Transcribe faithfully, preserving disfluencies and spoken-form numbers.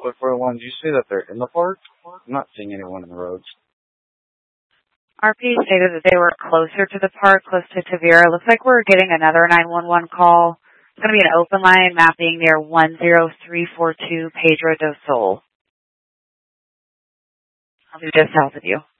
But for the ones you say that they're in the park, I'm not seeing anyone in the roads. R P stated that they were closer to the park, close to Tavira. Looks like we're getting another nine one one call. It's going to be an open line mapping near one zero three four two Pedro do Sol. I'll be just south of you.